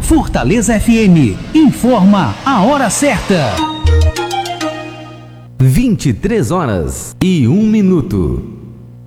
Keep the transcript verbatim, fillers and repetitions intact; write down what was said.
Fortaleza F M informa a hora certa. vinte e três horas e um minuto.